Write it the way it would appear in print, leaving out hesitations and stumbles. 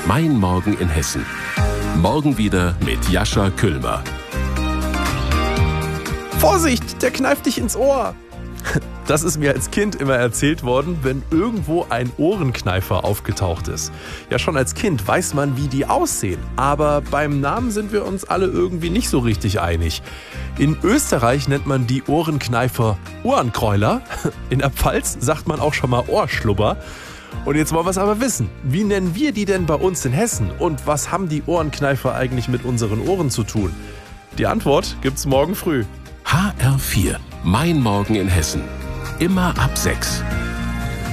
Mein Morgen in Hessen. Morgen wieder mit Jascha Küllmer. Vorsicht, der kneift dich ins Ohr. Das ist mir als Kind immer erzählt worden, wenn irgendwo ein Ohrenkneifer aufgetaucht ist. Ja, schon als Kind weiß man, wie die aussehen. Aber beim Namen sind wir uns alle irgendwie nicht so richtig einig. In Österreich nennt man die Ohrenkneifer Ohrenkräuler. In der Pfalz sagt man auch schon mal Ohrschlubber. Und jetzt wollen wir es aber wissen. Wie nennen wir die denn bei uns in Hessen? Und was haben die Ohrenkneifer eigentlich mit unseren Ohren zu tun? Die Antwort gibt's morgen früh. HR4. Mein Morgen in Hessen. Immer ab 6.